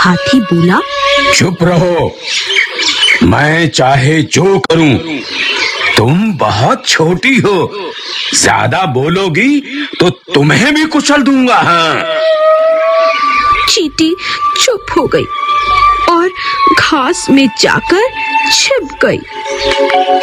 हाथी बोला, चुप रहो, मैं चाहे जो करूं, तुम बहुत छोटी हो, ज्यादा बोलोगी तो तुम्हें भी कुचल दूंगा। हाँ। चींटी चुप हो गई और घास में जाकर छिप गई।